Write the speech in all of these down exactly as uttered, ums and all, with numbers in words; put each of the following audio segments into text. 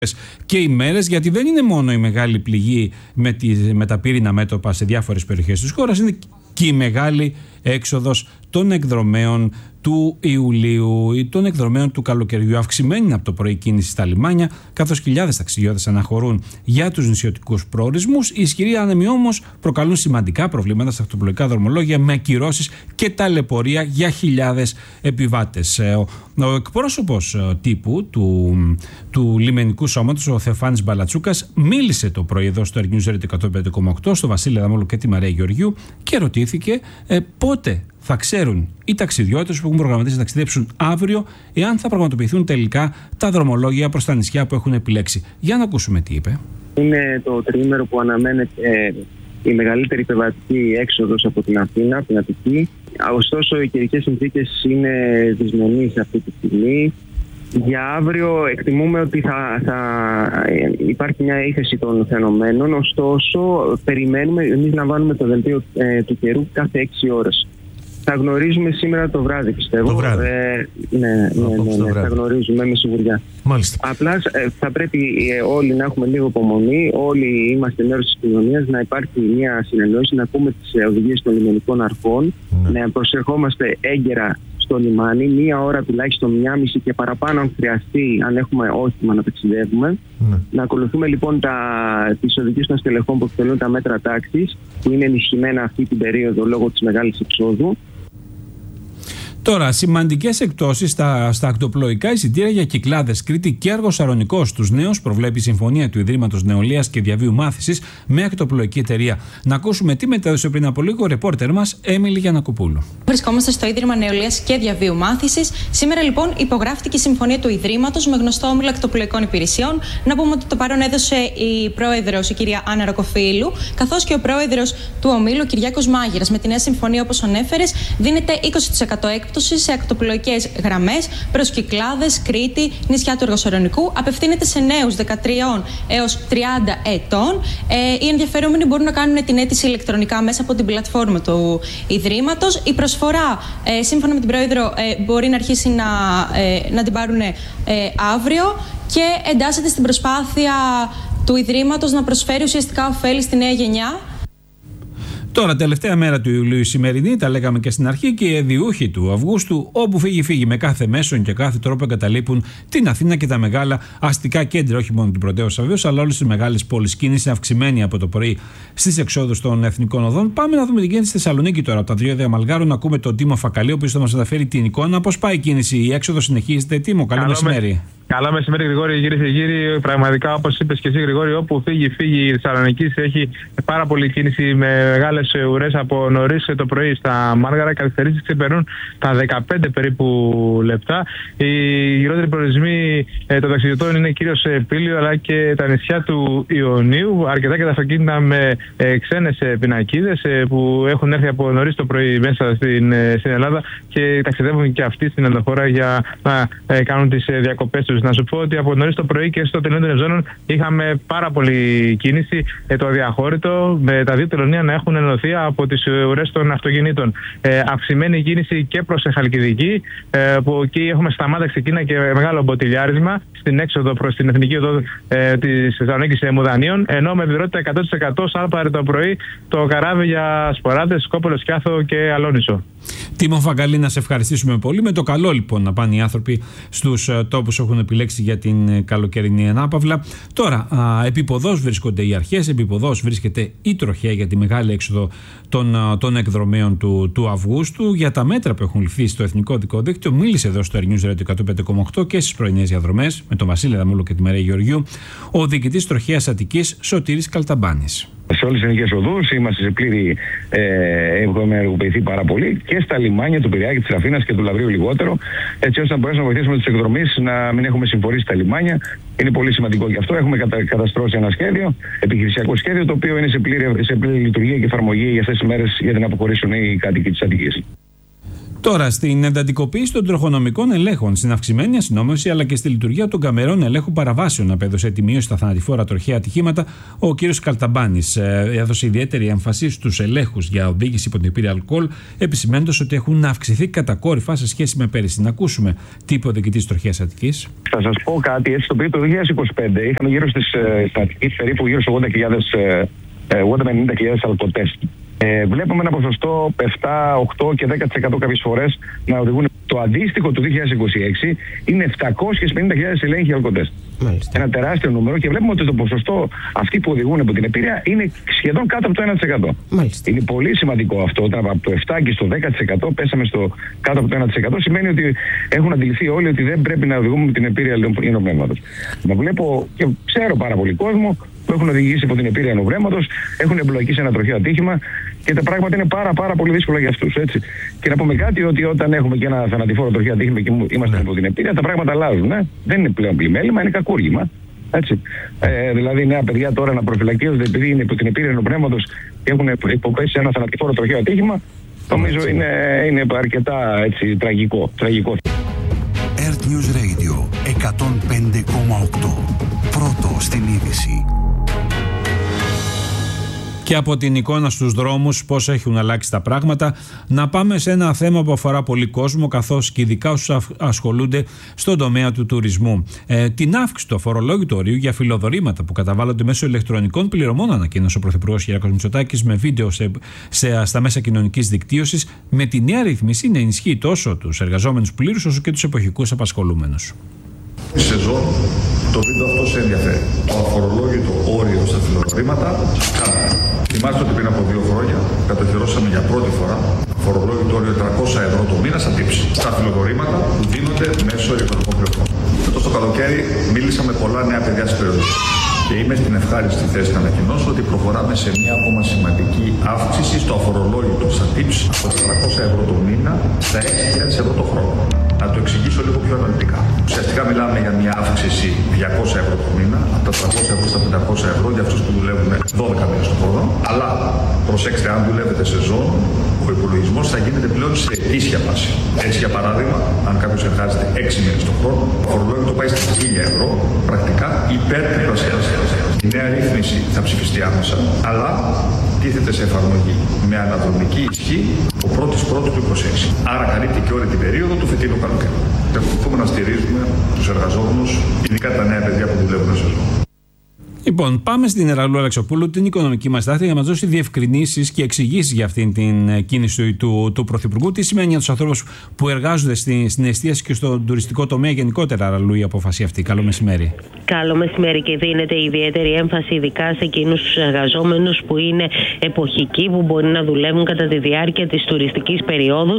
και ημέρες, γιατί δεν είναι μόνο η μεγάλη πληγή με, τη, με τα πύρινα μέτωπα σε διάφορες περιοχές της χώρας, είναι και η μεγάλη έξοδος των εκδρομέων του Ιουλίου ή των εκδρομέων του καλοκαιριού. Αυξημένη από το πρωί κίνηση στα λιμάνια, καθώς χιλιάδες ταξιδιώτες αναχωρούν για τους νησιωτικούς προορισμούς. Οι ισχυροί άνεμοι όμως προκαλούν σημαντικά προβλήματα στα ακτοπλοϊκά δρομολόγια, με ακυρώσεις και ταλαιπωρία για χιλιάδες επιβάτες. Ο, ο εκπρόσωπος τύπου του, του λιμενικού σώματος, ο Θεοφάνης Μπαλατσούκας, μίλησε το πρωί εδώ στο Air News εκατόν πέντε κόμμα οκτώ, στο Βασίλη Αδαμόλου και τη Μαρία Γεωργιού, και ρωτήθηκε ε, πότε θα ξέρουν οι ταξιδιώτες που έχουν προγραμματίσει να ταξιδέψουν αύριο, εάν θα πραγματοποιηθούν τελικά τα δρομολόγια προς τα νησιά που έχουν επιλέξει. Για να ακούσουμε τι είπε. Είναι το τριήμερο που αναμένεται ε, η μεγαλύτερη περιβατική έξοδος από την Αθήνα, από την Αττική. Ωστόσο, οι καιρικές συνθήκες είναι δυσμενείς αυτή τη στιγμή. Για αύριο εκτιμούμε ότι θα, θα υπάρχει μια ύφεση των φαινομένων, ωστόσο περιμένουμε, εμείς λαμβάνουμε το δελτίο ε, του καιρού κάθε έξι ώρες. Θα γνωρίζουμε σήμερα το βράδυ, πιστεύω. Το βράδυ. Ε, ναι, ναι, ναι, ναι, θα γνωρίζουμε με σιγουριά. Μάλιστα. Απλά ε, θα πρέπει ε, όλοι να έχουμε λίγο υπομονή, όλοι είμαστε μέρος της κοινωνίας, να υπάρχει μια συνεννόηση, να ακούμε τις ε, οδηγίες των λιμενικών αρχών, ναι. να προσερχόμαστε έγκαιρα στο λιμάνι, μία ώρα τουλάχιστον, μία μισή και παραπάνω αν χρειαστεί, αν έχουμε όχημα να ταξιδεύουμε. Ναι. Να ακολουθούμε λοιπόν τα, τις οδηγίες των στελεχών που εκτελούν τα μέτρα τάξης, που είναι ενισχυμένα αυτή την περίοδο λόγω της μεγάλης εξόδου. Τώρα, σημαντικές εκπτώσεις στα, στα ακτοπλοϊκά εισιτήρια για Κυκλάδες, Κρήτη και Άργος Σαρονικός. Στους νέους προβλέπει η Συμφωνία του Ιδρύματος Νεολαίας και Διαβίου Μάθησης με ακτοπλοϊκή εταιρεία. Να ακούσουμε τι μετέδωσε πριν από λίγο ο ρεπόρτερ μας Έμιλη Γιαννακοπούλου. Βρισκόμαστε στο Ίδρυμα Νεολαίας και Διαβίου Μάθησης. Σήμερα λοιπόν υπογράφτηκε η Συμφωνία του Ιδρύματος με γνωστό όμιλο ακτοπλοϊκών υπηρεσιών. Να πούμε ότι το παρόν έδωσε η πρόεδρος, η κυρία Άννα Ρακοφίλου, καθώς και ο πρόεδρος του ομίλου, Κυριάκος Μάγειρας. Με τη νέα συμφωνία, όπως ανέφερες, δίνεται είκοσι τοις εκατό σε ακτοπλοϊκές γραμμές προς Κυκλάδες, Κρήτη, νησιά του Αργοσαρονικού. Απευθύνεται σε νέους δεκατρία έως τριάντα ετών. Ε, οι ενδιαφερόμενοι μπορούν να κάνουν την αίτηση ηλεκτρονικά μέσα από την πλατφόρμα του Ιδρύματος. Η προσφορά, ε, σύμφωνα με την πρόεδρο, ε, μπορεί να αρχίσει να, ε, να την πάρουν ε, αύριο και εντάσσεται στην προσπάθεια του Ιδρύματος να προσφέρει ουσιαστικά ωφέλη στη νέα γενιά. Τώρα, τελευταία μέρα του Ιουλίου, η σημερινή, τα λέγαμε και στην αρχή, και οι διούχοι του Αυγούστου, όπου φύγει, φύγει, με κάθε μέσον και κάθε τρόπο εγκαταλείπουν την Αθήνα και τα μεγάλα αστικά κέντρα, όχι μόνο την πρωτεύουσα βεβαίως, αλλά όλες τις μεγάλες πόλεις. Κίνηση αυξημένη από το πρωί στις εξόδους των εθνικών οδών. Πάμε να δούμε την κίνηση στη Θεσσαλονίκη τώρα. Από τα δύο Αμαλγάρου, να ακούμε τον Τίμο Φακαλή, ο οποίος θα μας αναφέρει την εικόνα. Πώς πάει η κίνηση, η έξοδος συνεχίζεται? Τίμο, καλό μεσημέρι. Καλό μεσημέρι, Γρηγόρη, κυρίες και κύριοι. Πραγματικά, όπως είπες και εσύ, Γρηγόρη, όπου φύγει, φύγει η Θεσσαλονίκη, έχει πάρα πολλή κίνηση με μεγάλες ουρές από νωρίς το πρωί στα Μάργαρα. Καθυστερήσεις ξεπερνούν τα δεκαπέντε περίπου λεπτά. Οι γυρότεροι προορισμοί των ταξιδιωτών είναι κυρίως Πήλιο αλλά και τα νησιά του Ιωνίου. Αρκετά και τα αυτοκίνητα με ξένες πινακίδες που έχουν έρθει από νωρίς το πρωί μέσα στην, στην Ελλάδα και ταξιδεύουν και αυτοί στην ενδοχώρα για να κάνουν τις διακοπές τους. Να σου πω ότι από νωρίς το πρωί και στο τελείωμα των ευζώνων είχαμε πάρα πολλή κίνηση. Ε, το αδιαχώρητο με τα δύο τελωνία να έχουν ενωθεί από τις ουρές των αυτοκινήτων. Ε, αυξημένη κίνηση και προς Χαλκιδική, ε, που εκεί έχουμε σταμάτηξη εκείνα και μεγάλο μποτιλιάρισμα στην έξοδο προς την εθνική οδό ε, της Θεσσαλονίκης Μουδανίων. Ενώ με επιδρότητα εκατό τοις εκατό σάλπαρε το πρωί το καράβι για Σποράδες, Σκόπελο, Σκιάθο και Αλόνισο. Τίμο Φακαλή, να σε ευχαριστήσουμε πολύ. Με το καλό λοιπόν να πάνε οι άνθρωποι στους τόπους που έχουν επιλέξει για την καλοκαιρινή ανάπαυλα. Τώρα, επίποδος βρίσκονται οι αρχές, επίποδος βρίσκεται η τροχέα για τη μεγάλη έξοδο των, των εκδρομέων του, του Αυγούστου. Για τα μέτρα που έχουν ληφθεί στο εθνικό δικό δίκτυο, μίλησε εδώ στο Air News εκατόν πέντε κόμμα οκτώ και στις πρωινές διαδρομές με τον Βασίλη Αδαμούλο και τη Μαρία Γεωργιού, ο διοικητής τροχέας Αττικής Σωτήρης Καλταμπάνης. Σε όλες τις εθνικές οδούς είμαστε σε πλήρη, ε, έχουμε ενεργοποιηθεί πάρα πολύ και στα λιμάνια του Πειραιά και της Αθήνας και του Λαβρίου λιγότερο, έτσι ώστε να μπορέσουμε να βοηθήσουμε τους εκδρομείς να μην έχουμε συμφορήσει στα λιμάνια. Είναι πολύ σημαντικό και αυτό. Έχουμε κατα, καταστρώσει ένα σχέδιο, επιχειρησιακό σχέδιο, το οποίο είναι σε πλήρη, σε πλήρη λειτουργία και εφαρμογή για αυτές τις μέρες για να αποχωρήσουν οι κάτοικοι της Αττικής. Τώρα, στην εντατικοποίηση των τροχονομικών ελέγχων, στην αυξημένη αστυνόμευση αλλά και στη λειτουργία των καμερών ελέγχου παραβάσεων, απέδωσε τη μείωση στα θανατηφόρα τροχαία ατυχήματα ο κ. Καλταμπάνης. Ε, έδωσε ιδιαίτερη έμφαση στους ελέγχους για οδήγηση υπό την επίρρεια αλκοόλ, επισημαίνοντας ότι έχουν αυξηθεί κατακόρυφα σε σχέση με πέρυσι. Να ακούσουμε τι είπε ο διοικητής τροχαίας Αττικής. Θα σας πω κάτι, έτσι, το οποίο το δύο χιλιάδες είκοσι πέντε είχαμε γύρω στις Αττικής περίπου γύρω στους ογδόντα με ενενήντα χιλιάδες αλκοτέστ. Ε, βλέπουμε ένα ποσοστό επτά, οκτώ και δέκα τοις εκατό κάποιες φορές να οδηγούν. Το αντίστοιχο του δύο χιλιάδες είκοσι έξι είναι επτακόσιες πενήντα χιλιάδες ελέγχοι αλκοτέστ. Ένα τεράστιο νούμερο και βλέπουμε ότι το ποσοστό αυτοί που οδηγούν από την επίρρεια είναι σχεδόν κάτω από το ένα τοις εκατό. Μάλιστα. Είναι πολύ σημαντικό αυτό. Όταν από το επτά και στο δέκα τοις εκατό πέσαμε στο κάτω από το ένα τοις εκατό, σημαίνει ότι έχουν αντιληφθεί όλοι ότι δεν πρέπει να οδηγούμε με την επίρρεια ενοπνεύματος. Να βλέπω και ξέρω πάρα πολύ κόσμο που έχουν οδηγήσει από την επίρρεια ενοπνεύματος, έχουν εμπλοκεί σε ένα τροχαίο ατύχημα και τα πράγματα είναι πάρα, πάρα πολύ δύσκολα για αυτούς. Έτσι. Και να πούμε κάτι, ότι όταν έχουμε και ένα θανατηφόρο τροχαίο ατύχημα και είμαστε ναι. από την επίρρεια, τα πράγματα αλλάζουν. Ε? Δεν είναι πλέον πλημέλημα, είναι κακούργημα. Έτσι. Ε, δηλαδή, νέα παιδιά τώρα να προφυλακίζονται επειδή είναι από την επίρρεια ενοπνεύματος και έχουν υποπέσει ένα θανατηφόρο τροχαίο ατύχημα, νομίζω είναι, είναι αρκετά έτσι, τραγικό. τραγικό. Earth News Radio εκατόν πέντε κόμμα οκτώ. Πρώτο στην είδηση. Και από την εικόνα στους δρόμους πώς έχουν αλλάξει τα πράγματα, να πάμε σε ένα θέμα που αφορά πολύ κόσμο, καθώς και ειδικά όσους ασχολούνται στον τομέα του τουρισμού. Ε, την αύξηση του αφορολόγητου ορίου για φιλοδορήματα που καταβάλλονται μέσω ηλεκτρονικών πληρωμών, ανακοίνωσε ο Πρωθυπουργός Κυριάκος Μητσοτάκης με βίντεο σε, σε, στα μέσα κοινωνικής δικτύωσης, με τη νέα ρύθμιση να ενισχύει τόσο τους εργαζόμενους πλήρους όσο και τους εποχικούς απασχολούμενους. Η σεζόν, το βίντεο αυτό σε ενδιαφέρει. Το αφορολόγητο όριο στα φιλοδορήματα κάτω. Θυμάστε ότι πριν από δύο χρόνια κατοχυρώσαμε για πρώτη φορά φορολόγητο όριο τριακόσια ευρώ το μήνα στα τύψη. Στα φιλοδορήματα που δίνονται μέσω ηλεκτρονικών πληρωμών. Φέτος το καλοκαίρι μίλησα με πολλά νέα παιδιά στην περιοχή. Και είμαι στην ευχάριστη θέση να ανακοινώσω ότι προχωράμε σε μια ακόμα σημαντική αύξηση στο αφορολόγητο στα τύψη από τα τριακόσια ευρώ το μήνα στα έξι χιλιάδες ευρώ το χρόνο. Να το εξηγήσω λίγο πιο αναλυτικά. Ουσιαστικά μιλάμε για μια αύξηση διακόσια ευρώ το μήνα, από τα τριακόσια ευρώ στα πεντακόσια ευρώ για αυτούς που δουλεύουν δώδεκα μήνες το χρόνο. Αλλά προσέξτε, αν δουλεύετε σεζόν, ο υπολογισμός θα γίνεται πλέον σε ετήσια βάση. Έτσι, για παράδειγμα, αν κάποιος εργάζεται έξι μήνες το χρόνο, το φορολόγητο πάει στα χίλια ευρώ, πρακτικά υπερτριπλασιάζεται. Η νέα ρύθμιση θα ψηφιστεί άμεσα, αλλά τίθεται σε εφαρμογή με αναδρομική ισχύ ο πρώτης πρώτου του είκοσι έξι. Άρα καλύπτει και όλη την περίοδο του φετινού καλοκαίρι. Ευχαριστούμε να στηρίζουμε τους εργαζόμενους, ειδικά τα νέα παιδιά που δουλεύουν σε ζωή. Λοιπόν, πάμε στην Εραλού Αλεξοπούλου, την οικονομική μας τάχτη, για να μας δώσει διευκρινήσεις και εξηγήσεις για αυτήν την κίνηση του, του Πρωθυπουργού. Τι σημαίνει για τους ανθρώπους που εργάζονται στην, στην εστίαση και στον τουριστικό τομέα γενικότερα, Εραλού, η απόφαση αυτή. Καλό μεσημέρι. Καλό μεσημέρι, και δίνεται ιδιαίτερη έμφαση ειδικά σε εκείνους τους εργαζόμενους που είναι εποχικοί, που μπορεί να δουλεύουν κατά τη διάρκεια της τουριστικής περίοδου,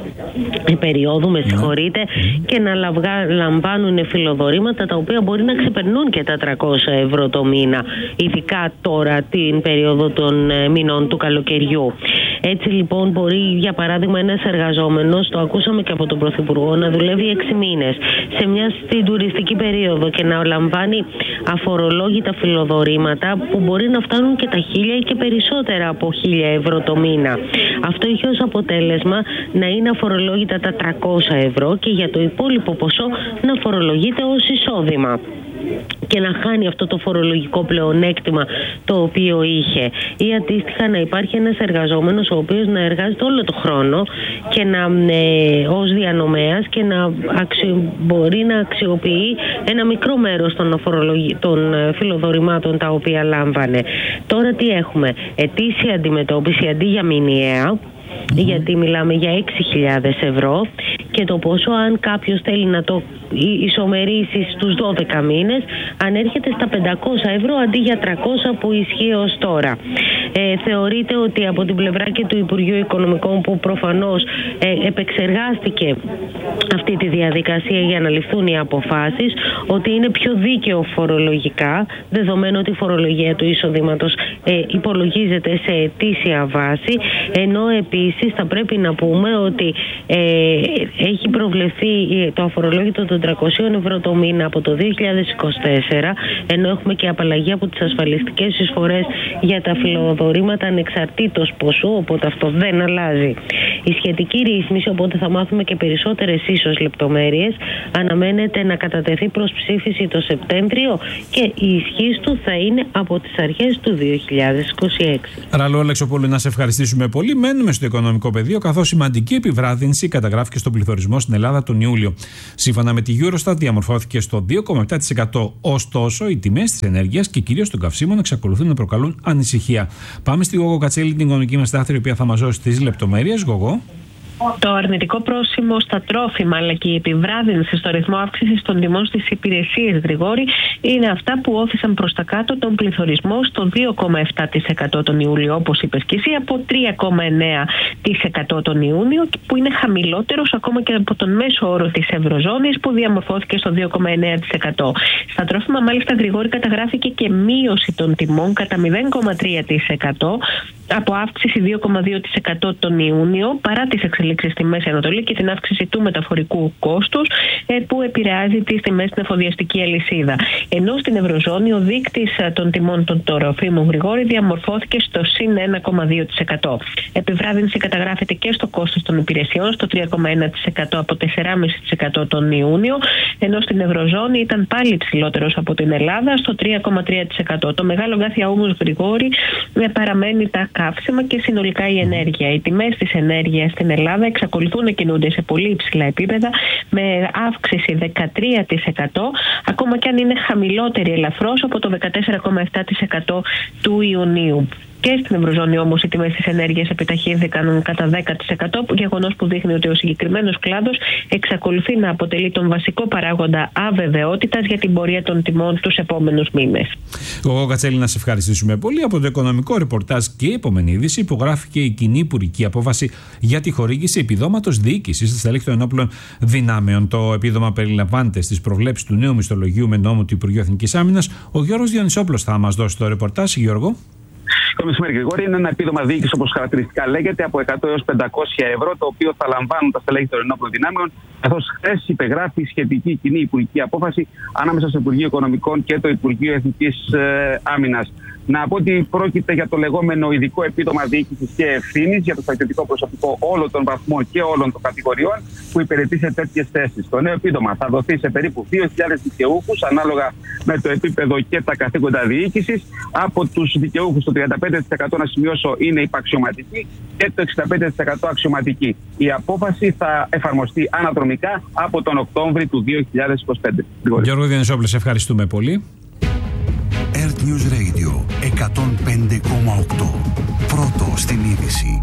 περίοδου με συγχωρείτε, mm. και να λαμβάνουν φιλοδορήματα τα οποία μπορεί να ξεπερνούν και τα τριακόσια ευρώ το μήνα, ειδικά τώρα την περίοδο των μηνών του καλοκαιριού. Έτσι λοιπόν μπορεί, για παράδειγμα, ένας εργαζόμενος, το ακούσαμε και από τον Πρωθυπουργό, να δουλεύει έξι μήνες σε μια στην τουριστική περίοδο και να λαμβάνει αφορολόγητα φιλοδορήματα που μπορεί να φτάνουν και τα χίλια ή και περισσότερα από χίλια ευρώ το μήνα. Αυτό έχει ως αποτέλεσμα να είναι αφορολόγητα τα τριακόσια ευρώ και για το υπόλοιπο ποσό να φορολογείται ως εισόδημα και να χάνει αυτό το φορολογικό πλεονέκτημα το οποίο είχε. Ή αντίστοιχα να υπάρχει ένας εργαζόμενος ο οποίος να εργάζεται όλο το χρόνο και να, ε, ως διανομέας και να αξιο, μπορεί να αξιοποιεί ένα μικρό μέρος των, των φιλοδορημάτων τα οποία λάμβανε. Τώρα τι έχουμε? Ετήσια αντιμετώπιση αντί για μηνιαία, Mm-hmm. γιατί μιλάμε για έξι χιλιάδες ευρώ, και το πόσο, αν κάποιος θέλει να το ισομερίσει στους δώδεκα μήνες, ανέρχεται στα πεντακόσια ευρώ αντί για τριακόσια που ισχύει ως τώρα. Ε, θεωρείται ότι από την πλευρά και του Υπουργείου Οικονομικών, που προφανώς ε, επεξεργάστηκε αυτή τη διαδικασία για να ληφθούν οι αποφάσεις, ότι είναι πιο δίκαιο φορολογικά, δεδομένου ότι η φορολογία του εισοδήματος ε, υπολογίζεται σε ετήσια βάση, ενώ επίσης θα πρέπει να πούμε ότι ε, Έχει προβλεφθεί το αφορολόγητο των τριακόσια ευρώ το μήνα από το δύο χιλιάδες είκοσι τέσσερα, ενώ έχουμε και απαλλαγή από τις ασφαλιστικές εισφορές για τα φιλοδορήματα ανεξαρτήτως ποσού, οπότε αυτό δεν αλλάζει. Η σχετική ρύθμιση, οπότε θα μάθουμε και περισσότερες ίσως λεπτομέρειες, αναμένεται να κατατεθεί προς ψήφιση το Σεπτέμβριο και η ισχύς του θα είναι από τις αρχές του δύο χιλιάδες είκοσι έξι. Ραλό Αλεξοπούλου, να σε ευχαριστήσουμε πολύ. Μένουμε στο οικονομικό πεδίο, καθώς σημαντική επιβράδυνση καταγράφηκε στον πληθωρισμό στην Ελλάδα τον Ιούλιο. Σύμφωνα με τη Eurostat, διαμορφώθηκε στο δύο κόμμα επτά τοις εκατό. Ωστόσο, οι τιμές της ενέργειας και κυρίως των καυσίμων εξακολουθούν να προκαλούν ανησυχία. Πάμε στη Γογό Κατσέλη, την οικονομική μας στάθερη, η οποία θα μας δώσει τις λεπτομέρειες. Γογό. Το αρνητικό πρόσημο στα τρόφιμα αλλά και η επιβράδυνση στο ρυθμό αύξησης των τιμών στις υπηρεσίες, Γρηγόρη, είναι αυτά που όθησαν προς τα κάτω τον πληθωρισμό στο δύο κόμμα επτά τοις εκατό τον Ιούλιο, όπως είπες και εσύ, από τρία κόμμα εννέα τοις εκατό τον Ιούνιο, που είναι χαμηλότερος ακόμα και από τον μέσο όρο της Ευρωζώνης, που διαμορφώθηκε στο δύο κόμμα εννέα τοις εκατό. Στα τρόφιμα, μάλιστα, Γρηγόρη, καταγράφηκε και μείωση των τιμών κατά μηδέν κόμμα τρία τοις εκατό, από αύξηση δύο κόμμα δύο τοις εκατό τον Ιούνιο, παρά τις εξελίξεις στη Μέση Ανατολή και την αύξηση του μεταφορικού κόστους, που επηρεάζει τις τιμές στην εφοδιαστική αλυσίδα. Ενώ στην Ευρωζώνη ο δείκτης των τιμών των τροφίμων, Γρηγόρη, διαμορφώθηκε στο συν ένα κόμμα δύο τοις εκατό. Επιβράδυνση καταγράφεται και στο κόστος των υπηρεσιών, στο τρία κόμμα ένα τοις εκατό από τέσσερα κόμμα πέντε τοις εκατό τον Ιούνιο, ενώ στην Ευρωζώνη ήταν πάλι ψηλότερος από την Ελλάδα, στο τρία κόμμα τρία τοις εκατό. Το μεγάλο γκάθια όμως, Γρηγόρη, παραμένει τα καύσιμα και συνολικά η ενέργεια. Οι τιμές της ενέργειας στην Ελλάδα εξακολουθούν να κινούνται σε πολύ υψηλά επίπεδα, με αύξηση δεκατρία τοις εκατό, ακόμα και αν είναι χαμηλότερη ελαφρώς από το δεκατέσσερα κόμμα επτά τοις εκατό του Ιουνίου. Και στην Ευρωζώνη όμως οι τιμές της ενέργειας επιταχύνθηκαν κατά δέκα τοις εκατό, γεγονός που δείχνει ότι ο συγκεκριμένος κλάδος εξακολουθεί να αποτελεί τον βασικό παράγοντα αβεβαιότητας για την πορεία των τιμών τους επόμενους μήνες. Εγώ, Κατσέλη, να σε ευχαριστήσουμε πολύ. Από το οικονομικό ρεπορτάζ και η επόμενη είδηση, υπογράφηκε η κοινή υπουργική απόφαση για τη χορήγηση επιδόματος διοίκησης στα στελέχη των ενόπλων δυνάμεων. Το επίδομα περιλαμβάνεται στις προβλέψεις του νέου μισθολογίου με νόμο του Υπουργείου Εθνικής Άμυνας. Ο Γιώργος Διονυσόπουλος θα μας δώσει το ρεπορτάζ. Γιώργο. Το μεσημέρι, Γρηγόρη, είναι ένα επίδομα διοίκηση, όπως χαρακτηριστικά λέγεται, από εκατό έως πεντακόσια ευρώ, το οποίο θα λαμβάνουν τα στελέχη των ενόπλων δυνάμεων, καθώς χθες υπεγράφει σχετική κοινή υπουργική απόφαση ανάμεσα στο Υπουργείο Οικονομικών και το Υπουργείο Εθνικής ε, Άμυνας. Να πω ότι πρόκειται για το λεγόμενο ειδικό επίδομα διοίκησης και ευθύνης για το στρατιωτικό προσωπικό όλων των βαθμών και όλων των κατηγοριών που υπηρετεί σε τέτοιες θέσεις. Το νέο επίδομα θα δοθεί σε περίπου δύο χιλιάδες δικαιούχους, ανάλογα με το επίπεδο και τα καθήκοντα διοίκησης. Από τους δικαιούχους, το τριάντα πέντε τοις εκατό να σημειώσω είναι υπαξιωματικοί και το εξήντα πέντε τοις εκατό αξιωματικοί. Η απόφαση θα εφαρμοστεί αναδρομικά από τον Οκτώβρη του δύο χιλιάδες είκοσι πέντε. Γιώργο Διονυσόπουλε, σε ευχαριστούμε πολύ. Earth News Radio εκατόν πέντε κόμμα οκτώ. Πρώτο στην είδηση.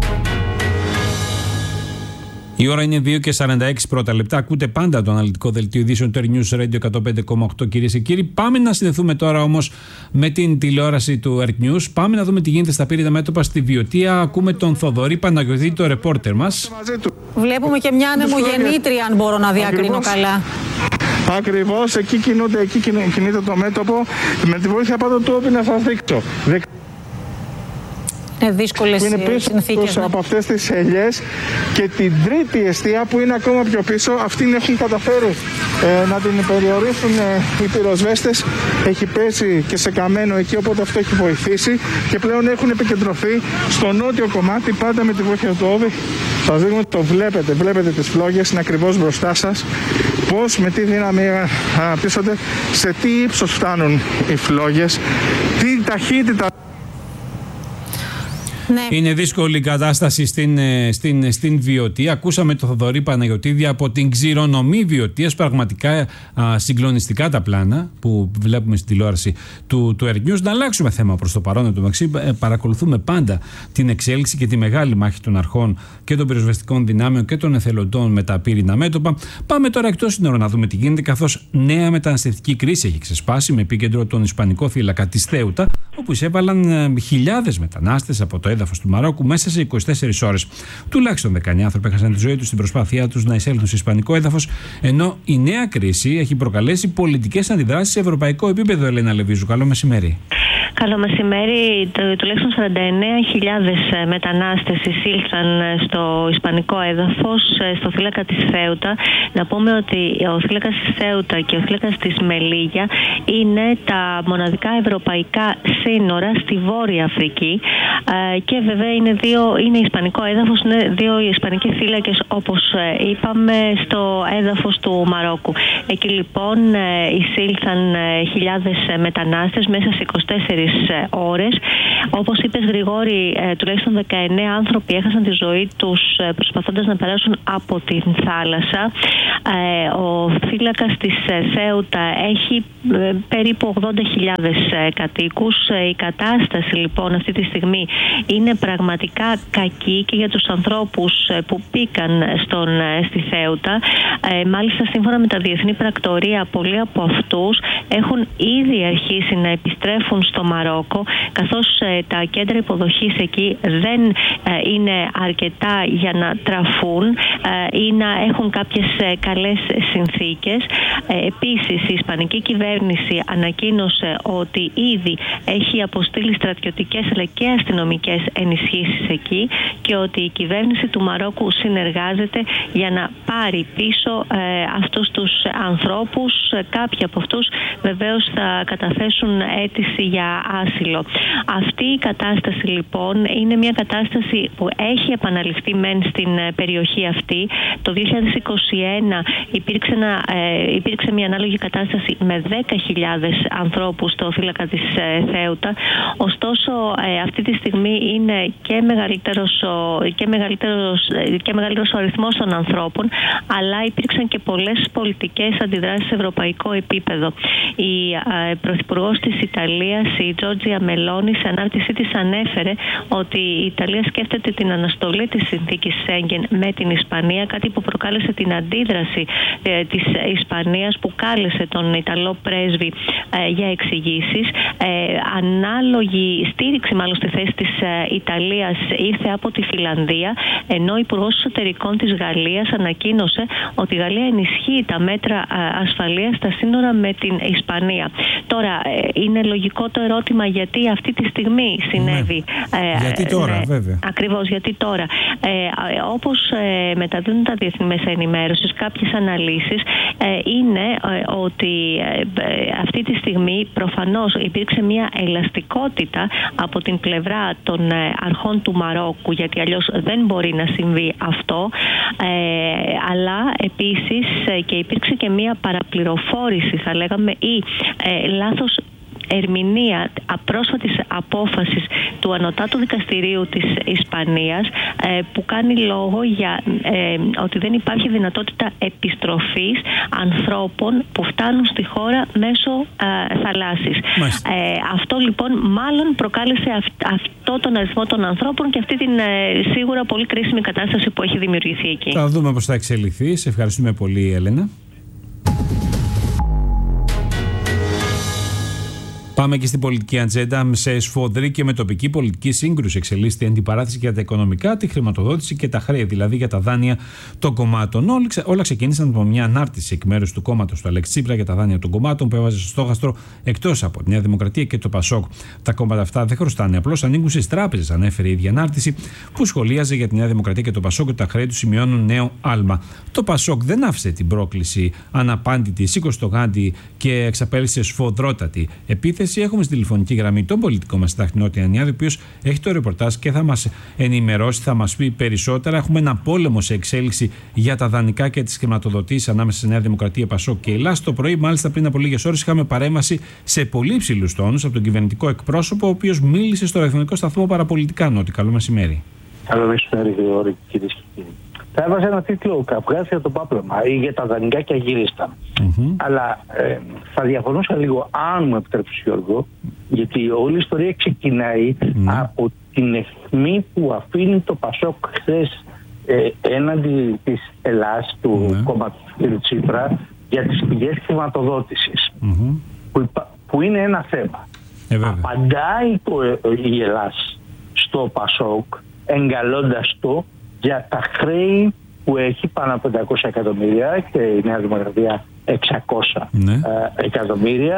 Η ώρα είναι δύο και σαράντα έξι πρώτα λεπτά. Ακούτε πάντα το αναλυτικό δελτίο ειδήσεων του Earth News Radio εκατόν πέντε κόμμα οκτώ, κυρίες και κύριοι. Πάμε να συνδεθούμε τώρα όμως με την τηλεόραση του Earth News. Πάμε να δούμε τι γίνεται στα πύρινα μέτωπα στη Βιωτία. Ακούμε τον Θοδωρή Παναγιωτή, το ρεπόρτερ μας. Βλέπουμε και μια ανεμογεννήτρια, αν μπορώ να διακρίνω Ακριβώς. καλά. Ακριβώς, εκεί κινούνται, εκεί κινείται το μέτωπο. Με τη βοήθεια πάντων του όπι να σας δείξω. Είναι δύσκολες είναι πίσω συνθήκες. Ναι. Από αυτές τις ελιές και την τρίτη εστία που είναι ακόμα πιο πίσω, αυτήν έχουν καταφέρει ε, να την περιορίσουν ε, οι πυροσβέστες. Έχει πέσει και σε καμένο εκεί, οπότε αυτό έχει βοηθήσει και πλέον έχουν επικεντρωθεί στο νότιο κομμάτι, πάντα με τη βοήθεια του όπι. Σας δείχνω, το βλέπετε, βλέπετε τις φλόγες, είναι ακριβώς μπροστά σας. Πώς, με τι δύναμη αναπτύσσονται, σε τι ύψος φτάνουν οι φλόγες, τι ταχύτητα. Ναι. Είναι δύσκολη η κατάσταση στην, στην, στην Βιωτία. Ακούσαμε το Θοδωρή Παναγιωτήδη από την ξηρονομή Βιωτίας. Πραγματικά α, συγκλονιστικά τα πλάνα που βλέπουμε στην τηλεόραση του, του Earth News. Να αλλάξουμε θέμα προς το παρόν. Εντωμεταξύ, παρακολουθούμε πάντα την εξέλιξη και τη μεγάλη μάχη των αρχών και των πυροσβεστικών δυνάμεων και των εθελοντών με τα πύρινα μέτωπα. Πάμε τώρα εκτός συνόρων να δούμε τι γίνεται, καθώς νέα μεταναστευτική κρίση έχει ξεσπάσει με επίκεντρο τον Ισπανικό θύλακα της Θέουτα, όπου εισέβαλαν χιλιάδες μετανάστες από το έδαφος του Μαρόκου μέσα σε είκοσι τέσσερις ώρες. Τουλάχιστον δεκαεννιά άνθρωποι έχασαν τη ζωή τους στην προσπάθειά τους να εισέλθουν σε ισπανικό έδαφος, ενώ η νέα κρίση έχει προκαλέσει πολιτικές αντιδράσεις σε ευρωπαϊκό επίπεδο. Ελένα Λεβίζου, καλό μεσημέρι. Καλό μεσημέρι. Το, τουλάχιστον σαράντα εννέα χιλιάδες μετανάστες εισήλθαν στο ισπανικό έδαφος, στο θύλακα της Σέουτα. Να πούμε ότι ο θύλακας της Σέουτα και ο θύλακας της Μελίγια είναι τα μοναδικά ευρωπαϊκά σύνορα στη Βόρεια Αφρική. Και βέβαια είναι, δύο, είναι ισπανικό έδαφος, είναι δύο ισπανικοί θύλακες, όπως είπαμε, στο έδαφος του Μαρόκου. Εκεί λοιπόν εισήλθαν χιλιάδες μετανάστες μέσα σε είκοσι τέσσερις ώρες. Όπως είπες, Γρηγόρη, τουλάχιστον δεκαεννέα άνθρωποι έχασαν τη ζωή τους προσπαθώντας να περάσουν από την θάλασσα. Ο θύλακας της Σέουτα έχει περίπου ογδόντα χιλιάδες κατοίκους. Η κατάσταση λοιπόν αυτή τη στιγμή είναι πραγματικά κακή και για τους ανθρώπους που πήκαν στον, στη Σέουτα. Μάλιστα, σύμφωνα με τα διεθνή πρακτορία, πολλοί από αυτούς έχουν ήδη αρχίσει να επιστρέφουν στο Μαρόκο, καθώς τα κέντρα υποδοχής εκεί δεν είναι αρκετά για να τραφούν ή να έχουν κάποιες καλές συνθήκες. Επίσης, η ισπανική κυβέρνηση ανακοίνωσε ότι ήδη έχει αποστείλει στρατιωτικές αλλά και αστυνομικές ενισχύσεις εκεί και ότι η κυβέρνηση του Μαρόκου συνεργάζεται για να πάρει πίσω αυτούς τους ανθρώπους. Κάποιοι από αυτούς βεβαίως θα καταθέσουν αίτηση για άσυλο. Αυτή η κατάσταση λοιπόν είναι μια κατάσταση που έχει επαναληφθεί μεν στην περιοχή αυτή. Το δύο χιλιάδες είκοσι ένα υπήρξε, ένα, ε, υπήρξε μια ανάλογη κατάσταση με δέκα χιλιάδες ανθρώπους στο θύλακα της ε, Σέουτα. Ωστόσο ε, αυτή τη στιγμή είναι και μεγαλύτερος, και, μεγαλύτερος, και μεγαλύτερος ο αριθμός των ανθρώπων, αλλά υπήρξαν και πολλές πολιτικές αντιδράσεις σε ευρωπαϊκό επίπεδο. Η ε, Πρωθυπουργός της Ιταλίας, η Τζόρτζια Μελόνι, σε ανάρτησή της ανέφερε ότι η Ιταλία σκέφτεται την αναστολή της συνθήκης Σέγγεν με την Ισπανία, κάτι που προκάλεσε την αντίδραση ε, της Ισπανίας, που κάλεσε τον Ιταλό πρέσβη ε, για εξηγήσεις. Ε, ανάλογη στήριξη μάλλον στη θέση της ε, Ιταλίας ήρθε από τη Φιλανδία, ενώ ο Υπουργός Εσωτερικών της Γαλλίας ανακοίνωσε ότι η Γαλλία ενισχύει τα μέτρα ε, ασφαλείας στα σύνορα με την Ισπανία. Τώρα, ε, είναι λογικό το ερώτημα γιατί αυτή τη στιγμή συνέβη. Ναι. Ε, γιατί τώρα, ναι, βέβαια. Ακριβώς, γιατί τώρα. Ε, όπως ε, μεταδίδουν τα διεθνή μέσα ενημέρωσης, κάποιες αναλύσεις ε, είναι ε, ότι ε, αυτή τη στιγμή προφανώς υπήρξε μια ελαστικότητα από την πλευρά των ε, αρχών του Μαρόκου, γιατί αλλιώς δεν μπορεί να συμβεί αυτό, ε, αλλά επίσης ε, και υπήρξε και μια παραπληροφόρηση, θα λέγαμε, ή ε, λάθος ερμηνεία απρόσφατης απόφασης του Ανωτάτου Δικαστηρίου της Ισπανίας, ε, που κάνει λόγο για ε, ότι δεν υπάρχει δυνατότητα επιστροφής ανθρώπων που φτάνουν στη χώρα μέσω ε, θαλάσσης. Ε, αυτό λοιπόν μάλλον προκάλεσε αυ- αυτό τον αριθμό των ανθρώπων και αυτή την ε, σίγουρα πολύ κρίσιμη κατάσταση που έχει δημιουργηθεί εκεί. Θα δούμε πώς θα εξελιχθεί. Σε ευχαριστούμε πολύ, Έλενα. Πάμε και στην πολιτική ατζέντα. Σε σφοδρή και με τοπική πολιτική σύγκρουση εξελίσσεται η αντιπαράθεση για τα οικονομικά, τη χρηματοδότηση και τα χρέη, δηλαδή για τα δάνεια των κομμάτων. Όλα ξεκίνησαν από μια ανάρτηση εκ μέρους του κόμματος του Αλέξη Τσίπρα για τα δάνεια των κομμάτων που έβαζε στο στόχαστρο εκτός από τη Νέα Δημοκρατία και το Πασόκ. Τα κόμματα αυτά δεν χρωστάνε, απλώς ανήκουν στις τράπεζες, ανέφερε η ίδια ανάρτηση που σχολίαζε για τη Νέα Δημοκρατία και το Πασόκ ότι τα χρέη του σημειώνουν νέο άλμα. Το Πασόκ δεν άφησε την πρόκληση αναπάντητη, σήκωσε το γάντι και εξαπέλυσε σφοδρότατη επίθεση. Έχουμε στη τηλεφωνική γραμμή τον πολιτικό μας συντάκτη Νότια Ανιάδη, ο οποίος έχει το ρεπορτάζ και θα μας ενημερώσει, θα μας πει περισσότερα. Έχουμε ένα πόλεμο σε εξέλιξη για τα δανεικά και τις χρηματοδοτήσεις ανάμεσα στη Νέα Δημοκρατία, Πασόκ και Ελλάς. Το πρωί, μάλιστα πριν από λίγες ώρες, είχαμε παρέμβαση σε πολύ υψηλούς τόνους από τον κυβερνητικό εκπρόσωπο, ο οποίος μίλησε στο ραδιοφωνικό σταθμό Παραπολιτικά. Νότι, καλό μεσημέρι. Καλό μεσημέρι, Γρηγόρη, κυρίες και κύριοι. Θα έβαζε ένα τίτλο καυγάς για το πάπλωμα ή για τα δανεικά και αγύριστα. Mm-hmm. Αλλά ε, θα διαφωνούσα λίγο, αν μου επιτρέψει, Γιώργο, γιατί όλη η ιστορία ξεκινάει mm. από την αιχμή που αφήνει το Πασόκ χθες ε, έναντι της Ελλάς, του mm. κόμματος του κ. Τσίπρα, για τις πηγές χρηματοδότησης. Mm-hmm. Που, που είναι ένα θέμα. Ε, Απαντάει το, ε, η Ελλάς στο Πασόκ, εγκαλώντας το για τα χρέη που έχει πάνω από πεντακόσια εκατομμύρια και η Νέα Δημοκρατία εξακόσια ναι. εκατομμύρια,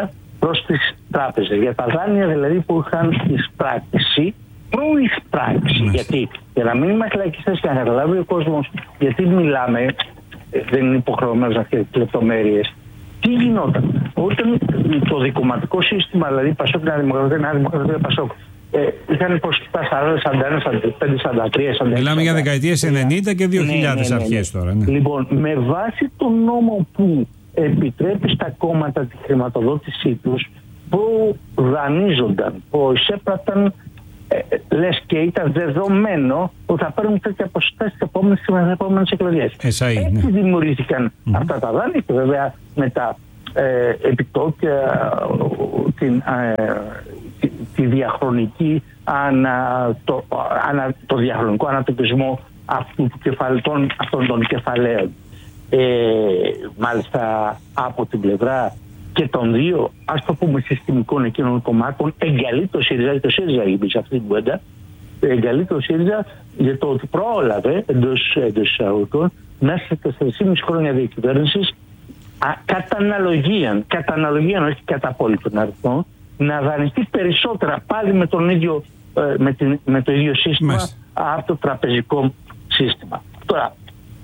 προς τις τράπεζες. Για τα δάνεια δηλαδή που είχαν εισπράξει, προεισπράξει. Γιατί, για να μην είμαστε λαϊκιστές και να καταλάβει ο κόσμος γιατί μιλάμε, δεν είναι υποχρεωμένος να φτιάξει λεπτομέρειες. Τι γινόταν όταν το δικομματικό σύστημα, δηλαδή Πασόκ, Νέα Δημοκρατία, Νέα Δημοκρατία, Πασόκ, ε, είχαν ποσοστά σαράντα, σαράντα ένα, σαράντα πέντε, σαράντα τρία, σαράντα έξι. Μιλάμε για δεκαετίες ενενήντα και δύο χιλιάδες ναι, ναι, ναι, ναι. αρχές τώρα. Ναι. Λοιπόν, με βάση τον νόμο που επιτρέπει στα κόμματα τη χρηματοδότησή τους, που δανείζονταν, που εισέπραταν, ε, λες και ήταν δεδομένο ότι θα παίρνουν τέτοια ποσοστά στις επόμενες, επόμενες εκλογές. Έτσι ναι. δημιουργήθηκαν mm-hmm. αυτά τα δάνεια και βέβαια με τα ε, επιτόκια, την, ε, τη, τη διαχρονική ανα, το, ανα, το διαχρονικό ανατοπισμό αυτού του κεφαλτών, αυτών των κεφαλαίων. Ε, μάλιστα από την πλευρά και των δύο, ας το πούμε, συστημικών εκείνων κομμάτων, εγκαλεί το ΣΥΡΙΖΑ, το ΣΥΡΙΖΑ είπε σε αυτή την κουβέντα, εγκαλεί το ΣΥΡΙΖΑ για το ότι πρόλαβε εντός εισαγωγικών μέσα σε τεσσεράμισι χρόνια διακυβέρνησης κατά αναλογία, κατά αναλογία, όχι κατά απόλυτον αριθμό, να δανειστεί περισσότερα πάλι με, τον ίδιο, με, την, με το ίδιο σύστημα Μες. από το τραπεζικό σύστημα. Τώρα,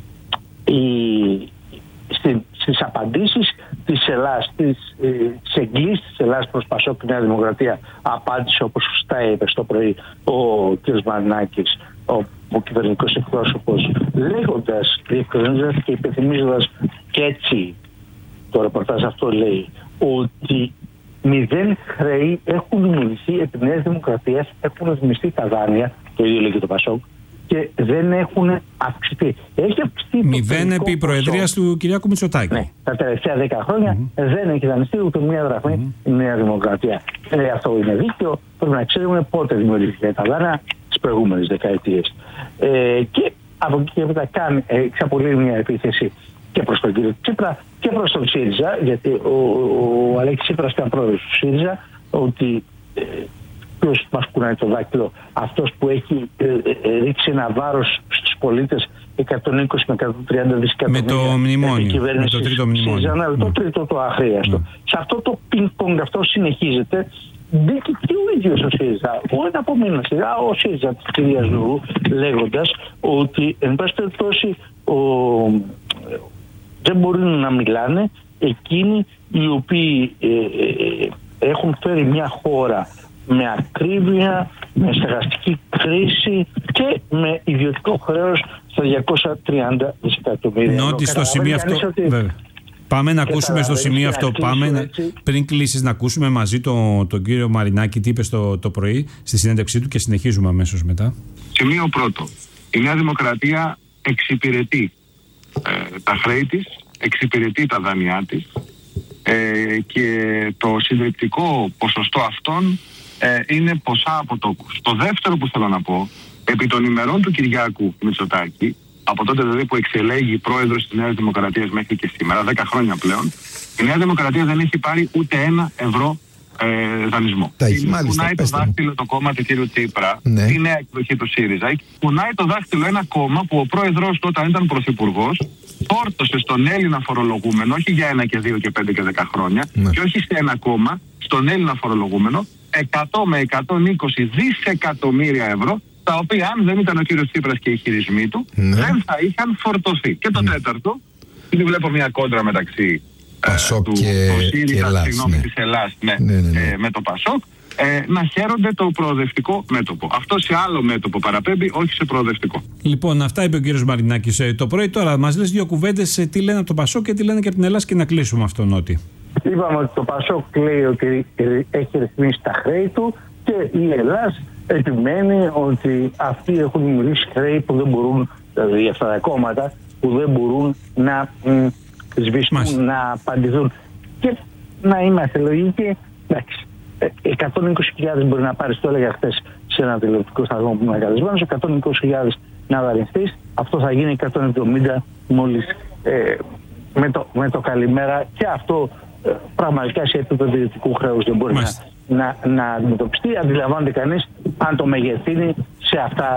η, στη, στις απαντήσεις της Ελλάδας, της, ε, της εγκλής της Ελλάδας προς Πασόκ και Νέα Δημοκρατία, απάντησε όπως σωστά είπε στο πρωί ο κ. Μαρινάκης, ο, ο κυβερνητικός εκπρόσωπος, λέγοντας, διευκρινίζοντας και υπενθυμίζοντας και έτσι το ρεπορτάζ αυτό λέει ότι μηδέν χρέη έχουν δημιουργηθεί επί Νέας Δημοκρατίας, έχουν δημιουργηθεί τα δάνεια, το ίδιο λέει και το Πασόκ, και δεν έχουν αυξηθεί. Έχει αυξηθεί. Μηδέν επί προεδρίας του Κυριάκου Μητσοτάκη. Ναι, τα τελευταία δέκα χρόνια mm-hmm. δεν έχει δανειστεί ούτε μία δραχμή mm-hmm. η Νέα Δημοκρατία. Ε, αυτό είναι δίκαιο. Πρέπει να ξέρουμε πότε δημιουργήθηκαν τα δάνεια τις προηγούμενες δεκαετίες. Ε, και από εκεί και μετά κάνει, ε, εξαπολύει μια επίθεση και προς τον κύριο Τσίπρα και προς τον ΣΥΡΙΖΑ, γιατί ο, ο, ο Αλέξης Τσίπρας ήταν πρόεδρος του ΣΥΡΙΖΑ, ότι ε, ποιος μας κουνάει το δάκτυλο, αυτός που έχει ε, ε, ρίξει ένα βάρος στους πολίτες εκατόν είκοσι με εκατόν τριάντα δισεκατομμύρια με το μνημόνιο, με το τρίτο μνημόνιο. ΣΥΡΙΖΑ, ναι. Το τρίτο το αχρίαστο. Ναι. Σε αυτό το πινκ-πονγκ αυτό συνεχίζεται. Μπήκε και ο ίδιος ο ΣΥΡΙΖΑ, ο ένα από μήνα σειρά, ο ΣΥΡΙΖΑ της κυρίας Λουρού, λέγοντας ότι εν πάση περιπτώσει δεν μπορούν να μιλάνε εκείνοι οι οποίοι ε, ε, έχουν φέρει μια χώρα με ακρίβεια, με στεγαστική κρίση και με ιδιωτικό χρέος στα διακόσια τριάντα δισεκατομμύρια. Ενώ ότι στο σημείο αυτό... Ότι... Βέβαια. Πάμε να ακούσουμε στο σημείο αυτό. Πάμε να... Πριν κλείσεις να ακούσουμε μαζί τον το κύριο Μαρινάκη τι είπε στο, το πρωί στη συνέντευξή του και συνεχίζουμε αμέσως μετά. Σημείο πρώτο. Η Νέα Δημοκρατία εξυπηρετεί ε, τα χρέη της, εξυπηρετεί τα δάνειά της ε, και το συντριπτικό ποσοστό αυτών ε, είναι ποσά αποτόκους. Το δεύτερο που θέλω να πω, επί των ημερών του Κυριάκου Μητσοτάκη, από τότε δηλαδή που εξελέγει πρόεδρος της Νέας Δημοκρατίας μέχρι και σήμερα, δέκα χρόνια πλέον, η Νέα Δημοκρατία δεν έχει πάρει ούτε ένα ευρώ ε, δανεισμό. Κουνάει το δάχτυλο το κόμμα του κ. Τσίπρα, ναι. Η νέα εκδοχή του ΣΥΡΙΖΑ. Κουνάει το δάχτυλο ένα κόμμα που ο πρόεδρος του όταν ήταν πρωθυπουργός φόρτωσε στον Έλληνα φορολογούμενο, όχι για ένα και δύο και πέντε και δέκα χρόνια, ναι. Και όχι σε ένα κόμμα, στον Έλληνα φορολογούμενο, εκατό με εκατόν είκοσι δισεκατομμύρια ευρώ, τα οποία αν δεν ήταν ο κύριος Τσίπρας και οι χειρισμοί του, ναι. δεν θα είχαν φορτωθεί. Και το ναι. τέταρτο, ήδη βλέπω μια κόντρα μεταξύ Πασόκ του, και, το ΣΥΡΙΖΑ, και Ελλάς, συγγνώμη, ναι. της Ελλάς ναι, ναι, ναι, ναι. Ε, με το Πασόκ, ε, να χαίρονται το προοδευτικό μέτωπο. Αυτό σε άλλο μέτωπο παραπέμπει, όχι σε προοδευτικό. Λοιπόν, αυτά είπε ο κύριος Μαρινάκης ε, το πρωί. Τώρα μας λες δύο κουβέντες ε, τι λένε από το Πασόκ και τι λένε και από την Ελλάδα και να κλείσουμε αυτό, Νότι. Είπαμε ότι το Πασόκ λέει ότι έχει ρυθμίσει τα χρέη του και η Ελλάδα επιμένει ότι αυτοί έχουν δημιουργήσει χρέη που δεν μπορούν, δηλαδή αυτά τα κόμματα που δεν μπορούν να μ, σβηστούν, Μάλιστα. να απαντηθούν. Και να είμαστε λογικοί, εντάξει, εκατόν είκοσι χιλιάδες μπορεί να πάρεις, το έλεγα χθες σε ένα τηλεοπτικό σταθμό που είμαι καλεσμένος, εκατόν είκοσι χιλιάδες να δανειστείς, αυτό θα γίνει εκατόν εβδομήντα μόλις ε, με, το, με το καλημέρα και αυτό ε, πραγματικά σε επίπεδο ιδιωτικού χρέους δεν μπορεί να, να, να αντιμετωπιστεί. Αντιλαμβάνεται κανείς αν το μεγεθύνει σε αυτά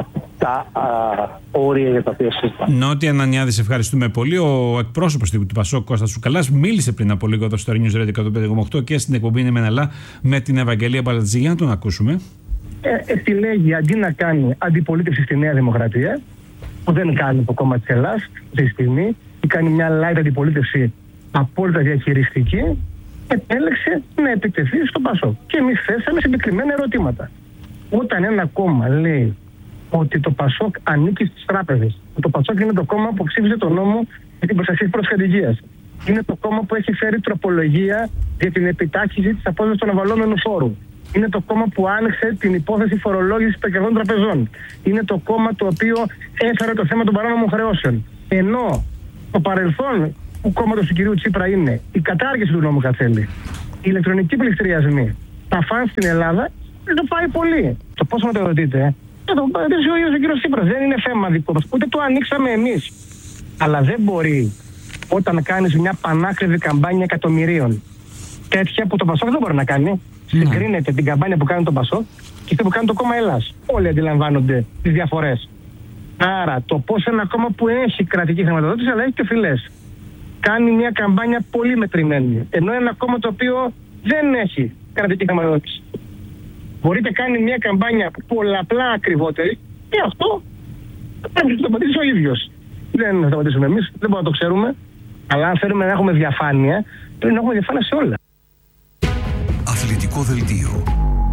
τα α, όρια για τα οποία συζητάμε. Νότια Ανανιάδη, ευχαριστούμε πολύ. Ο εκπρόσωπος του Πασόκ, Κώστας Τσουκαλάς, μίλησε πριν από λίγο εδώ στο News Radio εκατόν πέντε κόμμα οκτώ και στην εκπομπή Είναι Μεναλά με την Ευαγγελία Μπαλατζή. Για να τον ακούσουμε. Ε, επιλέγει αντί να κάνει αντιπολίτευση στη Νέα Δημοκρατία, που δεν κάνει το κόμμα της Ελλάδας αυτή τη στιγμή, ή κάνει μια light αντιπολίτευση απόλυτα διαχειριστική, επέλεξε να επιτεθεί στο Πασόκ. Και εμείς θέσαμε συγκεκριμένα ερωτήματα. Όταν ένα κόμμα λέει ότι το Πασόκ ανήκει στις τράπεζες, το Πασόκ είναι το κόμμα που ψήφισε τον νόμο για την προστασία της προσφυγικίας, είναι το κόμμα που έχει φέρει τροπολογία για την επιτάχυνση της απόδοσης των αβαλόμενου φόρου, είναι το κόμμα που άνοιξε την υπόθεση φορολόγησης των κερδών τραπεζών, είναι το κόμμα το οποίο έφερε το θέμα των παράνομων χρεώσεων. Ενώ το παρελθόν του κόμματος του κυρίου Τσίπρα είναι η κατάργηση του νόμου Κατσέλη, οι ηλεκτρονικοί πληστηριασμοί, τα φαν στην Ελλάδα, δεν το πάει πολύ. Το πώς να το ρωτείτε, θα το ρωτήσει ο ίδιος ο κύριος Τσίπρας. Δεν είναι θέμα δικό μας, ούτε το ανοίξαμε εμείς. Αλλά δεν μπορεί όταν κάνεις μια πανάκριβη καμπάνια εκατομμυρίων, τέτοια που το Πασόκ δεν μπορεί να κάνει, ναι. Συγκρίνεται την καμπάνια που κάνει το Πασόκ και αυτή που κάνει το κόμμα Ελλάς. Όλοι αντιλαμβάνονται τις διαφορές. Άρα το πώς ένα κόμμα που έχει κρατική χρηματοδότηση αλλά έχει και φυλές κάνει μια καμπάνια πολύ μετρημένη, ενώ ένα κόμμα το οποίο δεν έχει κρατική χρηματοδότηση μπορείτε κάνει μια καμπάνια πολλαπλά ακριβότερη, και αυτό πρέπει να το σταματήσει ο ίδιος. Δεν θα σταματήσουμε εμείς, δεν μπορούμε να το ξέρουμε, αλλά αν θέλουμε να έχουμε διαφάνεια, πρέπει να έχουμε διαφάνεια σε όλα. Αθλητικό δελτίο.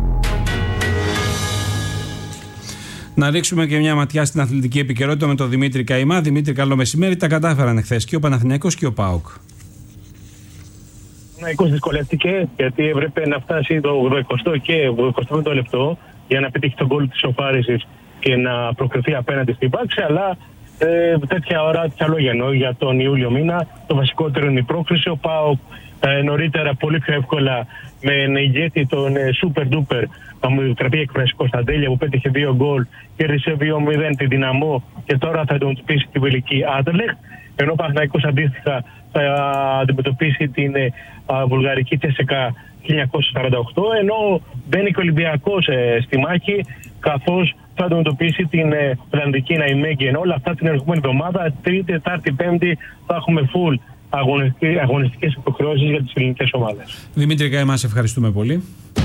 Να ρίξουμε και μια ματιά στην αθλητική επικαιρότητα με τον Δημήτρη Καημά. Δημήτρη, καλό μεσημέρι. Τα κατάφεραν εχθές και ο Παναθηναϊκός και ο ΠΑΟΚ. Ο Παναθηναϊκός δυσκολεύτηκε γιατί έπρεπε να φτάσει το ογδοηκοστό και ογδοηκοστό πέμπτο λεπτό για να πετύχει τον γκολ της σοφάρισης και να προκριθεί απέναντι στην Πάξη. Αλλά ε, τέτοια ώρα, τέτοια λόγια εννοώ για τον Ιούλιο μήνα. Το βασικότερο είναι η πρόκριση. Ο ΠΑΟΚ ε, νωρίτερα πολύ πιο εύκολα με ηγέτη τον ε, Super Duper, θα μου επιτραπεί η έκφραση, Κωνσταντέλια, που πέτυχε δύο γκολ, κέρδισε δύο μηδέν την Δυναμό και τώρα θα αντιμετωπίσει την βελική Άντλεχτ. Ενώ ο Παναθηναϊκός αντίστοιχα θα αντιμετωπίσει την ε, α, βουλγαρική Τσέσσεκα χίλια εννιακόσια σαράντα οκτώ, ενώ μπαίνει και ο Ολυμπιακός ε, στη μάχη, καθώς θα αντιμετωπίσει την ε, Ολλανδική Ναϊμέγγεν. Όλα αυτά την ερχόμενη εβδομάδα, Τρίτη, Τετάρτη, Πέμπτη, θα έχουμε full αγωνιστικές υποχρεώσεις για τις ελληνικές ομάδες. Δημήτρη Καημά, σε ευχαριστούμε πολύ.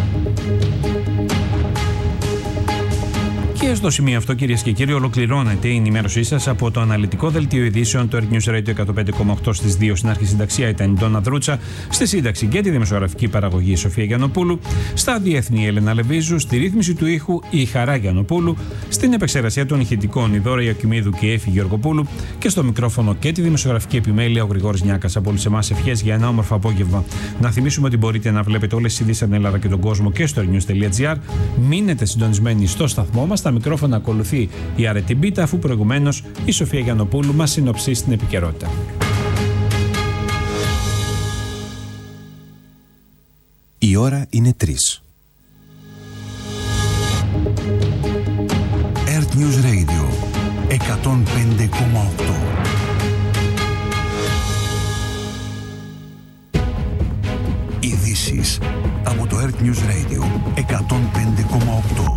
Και στο σημείο αυτό, κυρίες και κύριοι, ολοκληρώνεται η ενημέρωσή σας από το αναλυτικό δελτίο ειδήσεων του Earth News Radio εκατόν πέντε κόμμα οκτώ στις δύο. Στην αρχισυνταξία ήταν η Ντόνα Δρούτσα, στη σύνταξη και τη δημοσιογραφική παραγωγή η Σοφία Γιαννοπούλου, στα διεθνή η Έλενα Λεβίζου, στη ρύθμιση του ήχου η Χαρά Γιαννοπούλου, στην επεξεργασία των ηχητικών η Δώρα Ιακοιμίδου και η Έφη Γεωργοπούλου και στο μικρόφωνο και τη δημοσιογραφική επιμέλεια ο Γρηγόρης Νιάκας. Από όλους εμάς ευχές για ένα όμορφο απόγευμα. Να θυμίσουμε ότι μπορείτε να βλέπετε όλες τις ειδήσεις από την Ελλάδα και τον κόσμο και στο airnews τελεία gr. Μείνετε συντονισμένοι στο σταθμό μας. Μικρόφωνα ακολουθεί η Αρετή Μπίτα, αφού προηγουμένως η Σοφία Γιαννοπούλου μας συνοψίσει στην επικαιρότητα. Η ώρα είναι τρεις. Earth News Radio εκατόν πέντε κόμμα οκτώ. Ειδήσεις από το Earth News Radio εκατόν πέντε κόμμα οκτώ.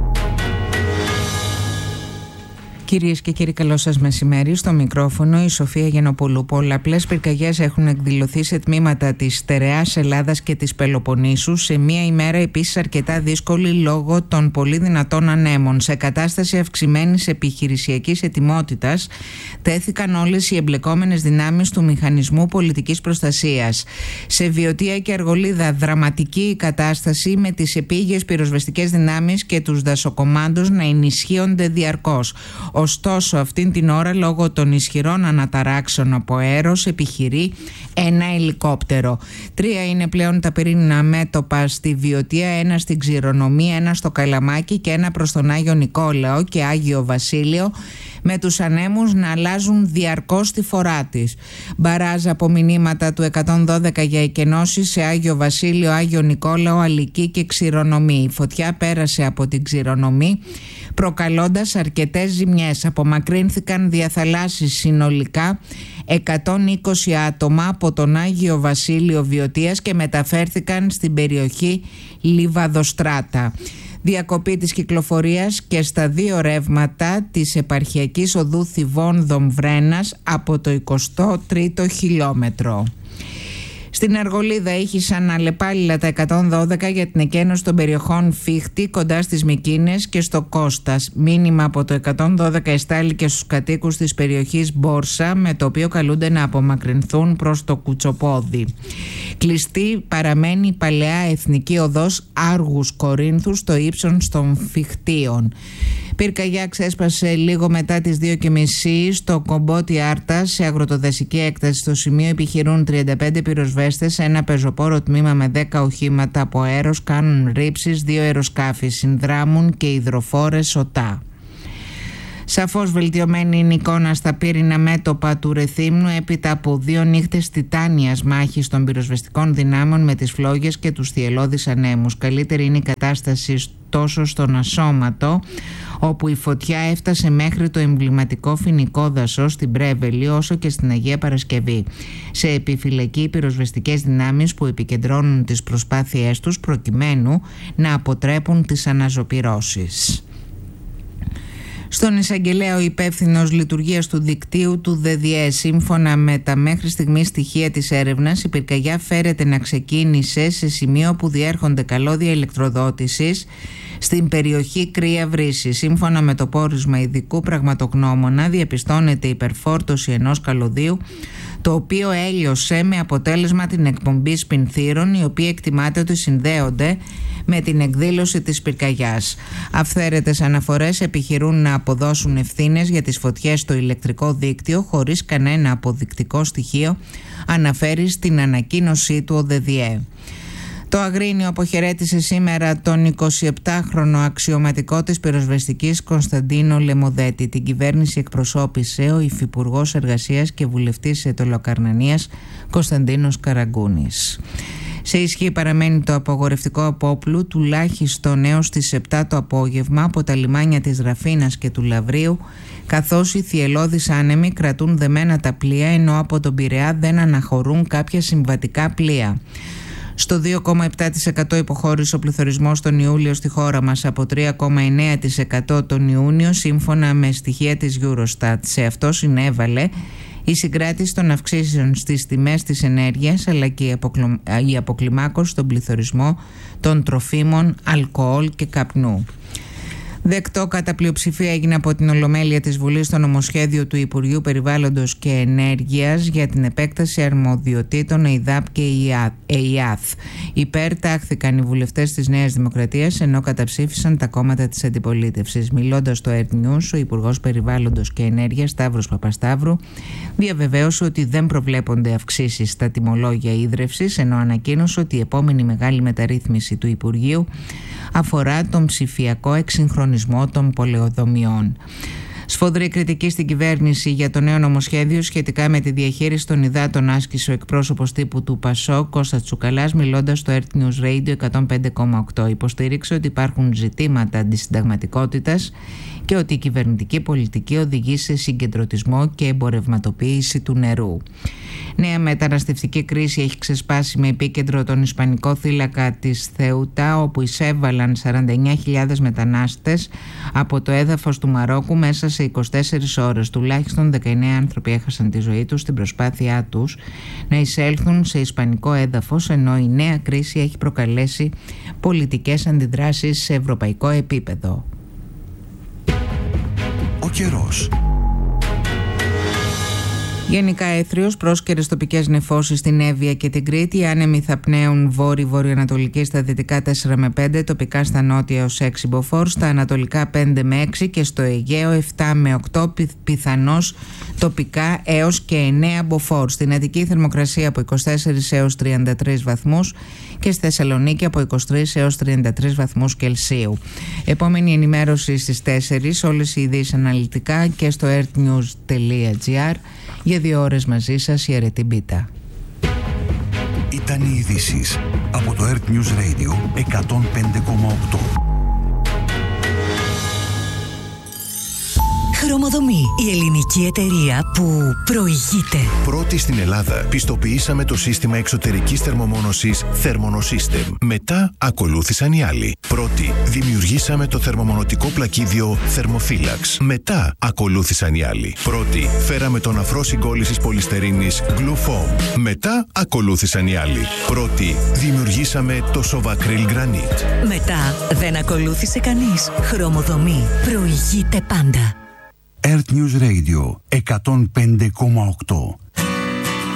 Κυρίες και κύριοι, καλό σας μεσημέρι. Στο μικρόφωνο η Σοφία Γιαννοπούλου. Πολλαπλές πυρκαγιές έχουν εκδηλωθεί σε τμήματα της στερεάς Ελλάδας και της Πελοποννήσου, σε μία ημέρα επίσης αρκετά δύσκολη λόγω των πολύ δυνατών ανέμων. Σε κατάσταση αυξημένης επιχειρησιακής ετοιμότητας τέθηκαν όλες οι εμπλεκόμενες δυνάμεις του Μηχανισμού Πολιτικής Προστασίας. Σε Βιωτία και Αργολίδα, δραματική η κατάσταση, με τις επίγειες πυροσβεστικές δυνάμεις και τους δασοκομάντους να ενισχύονται διαρκώς. Ωστόσο, αυτήν την ώρα, λόγω των ισχυρών αναταράξεων από αέρος, επιχειρεί ένα ελικόπτερο. Τρία είναι πλέον τα πυρηνικά μέτωπα στη Βιωτία, ένα στην Ξηρονομή, ένα στο Καλαμάκι και ένα προς τον Άγιο Νικόλαο και Άγιο Βασίλειο, με τους ανέμους να αλλάζουν διαρκώς τη φορά της. Μπαράζ από μηνύματα του εκατόν δώδεκα για εκενώσεις σε Άγιο Βασίλειο, Άγιο Νικόλαο, Αλική και Ξηρονομή. Η φωτιά πέρασε από την Ξηρονομή, προκαλώντας αρκετές ζημιές. Απομακρύνθηκαν διαθαλάσσεις συνολικά εκατόν είκοσι άτομα από τον Άγιο Βασίλειο Βιωτίας και μεταφέρθηκαν στην περιοχή Λιβαδοστράτα. Διακοπή της κυκλοφορίας και στα δύο ρεύματα της επαρχιακής οδού Θηβών Δομβρένας από το εικοστό τρίτο χιλιόμετρο. Στην Αργολίδα ήχησαν αλλεπάλληλα τα εκατόν δώδεκα για την εκένωση των περιοχών Φίχτη κοντά στις Μικίνες και στο Κώστας. Μήνυμα από το εκατόν δώδεκα εστάλει και στους κατοίκους της περιοχής Μπόρσα, με το οποίο καλούνται να απομακρυνθούν προς το Κουτσοπόδι. Κλειστή παραμένει η παλαιά εθνική οδός Άργους Κορίνθου στο ύψος των Φιχτίων. Πυρκαγιά ξέσπασε λίγο μετά τις δύο και μισή στο Κομπότι Άρτα σε αγροτοδασική έκταση. Στο σημείο επιχειρούν τριάντα πέντε πυροσβέστες, ένα πεζοπόρο τμήμα με δέκα οχήματα από αέρος, κάνουν ρήψεις, δύο αεροσκάφη συνδράμουν και υδροφόρες ΟΤΑ. Σαφώς βελτιωμένη είναι η εικόνα στα πύρινα μέτωπα του Ρεθύμνου έπειτα από δύο νύχτες τιτάνιας μάχης των πυροσβεστικών δυνάμεων με τις φλόγες και τους θυελλώδεις ανέμους. Καλύτερη είναι η κατάσταση τόσο στον Ασώματο, όπου η φωτιά έφτασε μέχρι το εμβληματικό φοινικό δασό στην Πρέβελη, όσο και στην Αγία Παρασκευή. Σε επιφυλακή οι πυροσβεστικές δυνάμεις που επικεντρώνουν τις προσπάθειές τους προκειμένου να αποτρέπουν τις αναζωπυρώσεις. Στον εισαγγελέα, ο υπεύθυνος λειτουργίας του δικτύου του ΔΔΕ, σύμφωνα με τα μέχρι στιγμή στοιχεία της έρευνας, η πυρκαγιά φέρεται να ξεκίνησε σε σημείο που διέρχονται καλώδια ηλεκτροδότησης στην περιοχή Κρύα Βρύση. Σύμφωνα με το πόρισμα ειδικού πραγματογνώμονα, διαπιστώνεται υπερφόρτωση ενός καλωδίου, το οποίο έλειωσε με αποτέλεσμα την εκπομπή σπινθύρων, οι οποίοι εκτιμάται ότι συνδέονται με την εκδήλωση της πυρκαγιάς. Αυθαίρετες αναφορές επιχειρούν να αποδώσουν ευθύνες για τις φωτιές στο ηλεκτρικό δίκτυο χωρίς κανένα αποδεικτικό στοιχείο, αναφέρει στην ανακοίνωσή του ο ΔΔΕ. Το Αγρίνιο αποχαιρέτησε σήμερα τον εικοσιεπτάχρονο αξιωματικό της πυροσβεστικής Κωνσταντίνο Λεμοδέτη. Την κυβέρνηση εκπροσώπησε ο Υφυπουργός Εργασίας και Βουλευτής Αιτωλοκαρνανίας Κωνσταντίνος Καραγκούνης. Σε ισχύ παραμένει το απαγορευτικό απόπλου τουλάχιστον έως τις επτά το απόγευμα από τα λιμάνια της Ραφίνας και του Λαβρίου, καθώς οι θυελλώδεις άνεμοι κρατούν δεμένα τα πλοία, ενώ από τον Πειραιά δεν αναχωρούν κάποια συμβατικά πλοία. Στο δύο κόμμα επτά τοις εκατό υποχώρησε ο πληθωρισμός τον Ιούλιο στη χώρα μας από τρία κόμμα εννέα τοις εκατό τον Ιούνιο, σύμφωνα με στοιχεία της Eurostat. Σε αυτό συνέβαλε η συγκράτηση των αυξήσεων στις τιμές της ενέργειας, αλλά και η αποκλιμάκωση στον πληθωρισμό των τροφίμων, αλκοόλ και καπνού. Δεκτό κατά πλειοψηφία έγινε από την Ολομέλεια της Βουλής το νομοσχέδιο του Υπουργείου Περιβάλλοντος και Ενέργειας για την επέκταση αρμοδιοτήτων ΕΙΔΑΠ και ΕΙΑΘ. Υπέρ τάχθηκαν οι βουλευτές της Νέας Δημοκρατίας, ενώ καταψήφισαν τα κόμματα της αντιπολίτευσης. Μιλώντας στο Earth News, ο Υπουργός Περιβάλλοντος και Ενέργειας Σταύρος Παπασταύρου διαβεβαίωσε ότι δεν προβλέπονται αυξήσεις στα τιμολόγια ίδρευσης, ενώ ανακοίνωσε ότι η επόμενη μεγάλη μεταρρύθμιση του Υπουργείου αφορά τον ψηφιακό εξυγχρονισμό των πολεοδομιών. Σφοδρή κριτική στην κυβέρνηση για το νέο νομοσχέδιο σχετικά με τη διαχείριση των υδάτων άσκησε ο εκπρόσωπος τύπου του ΠΑΣΟΚ, Κώστας Τσουκαλάς, μιλώντας στο Earth News Radio εκατόν πέντε κόμμα οκτώ. Υποστήριξε ότι υπάρχουν ζητήματα αντισυνταγματικότητας και ότι η κυβερνητική πολιτική οδηγεί σε συγκεντρωτισμό και εμπορευματοποίηση του νερού. Νέα μεταναστευτική κρίση έχει ξεσπάσει με επίκεντρο τον ισπανικό θύλακα της Θεούτα, όπου εισέβαλαν σαράντα εννέα χιλιάδες μετανάστες από το έδαφος του Μαρόκου μέσα σε είκοσι τέσσερις ώρες. Τουλάχιστον δεκαεννέα άνθρωποι έχασαν τη ζωή τους στην προσπάθειά τους να εισέλθουν σε ισπανικό έδαφος, ενώ η νέα κρίση έχει προκαλέσει πολιτικές αντιδράσεις σε ευρωπαϊκό επίπεδο. Ο καιρός. Γενικά έθριος, πρόσκαιρες τοπικές νεφώσεις στην Εύβοια και την Κρήτη. Οι άνεμοι θα πνέουν βόρειο-βορειοανατολική στα δυτικά τέσσερα με πέντε, τοπικά στα νότια έως έξι μποφόρ, στα ανατολικά πέντε με έξι και στο Αιγαίο επτά με οκτώ, πιθανώς τοπικά έως και εννέα μποφόρ. Στην Αττική θερμοκρασία από είκοσι τέσσερις έως τριάντα τρεις βαθμούς και στη Θεσσαλονίκη από είκοσι τρεις έως τριάντα τρεις βαθμούς Κελσίου. Επόμενη ενημέρωση στις τέσσερις, όλες οι ειδήσεις αναλυτικά και στο earthnews τελεία gr. Για δύο ώρες μαζί σας η Αρετή Μπίτα. Ήταν οι ειδήσεις από το Earth News Radio εκατόν πέντε κόμμα οκτώ. Χρωμοδομή. Η ελληνική εταιρεία που προηγείται. Πρώτη στην Ελλάδα πιστοποιήσαμε το σύστημα εξωτερικής θερμομόνωσης Thermonosystem. Μετά ακολούθησαν οι άλλοι. Πρώτη δημιουργήσαμε το θερμομονωτικό πλακίδιο Thermophilax. Μετά ακολούθησαν οι άλλοι. Πρώτη φέραμε τον αφρό συγκόλλησης πολυστερίνης Glufoam. Μετά ακολούθησαν οι άλλοι. Πρώτη δημιουργήσαμε το Sovacryl Granite. Μετά δεν ακολούθησε κανείς. Χρωμοδομή. Προηγείται πάντα. Earth News Radio εκατόν πέντε κόμμα οκτώ.